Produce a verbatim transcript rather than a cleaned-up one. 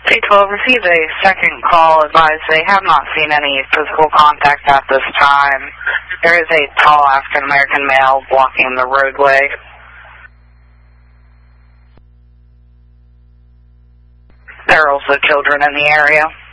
three twelve, received a second call, advised they have not seen any physical contact at this time. There is a tall African-American male blocking the roadway. There are also children in the area.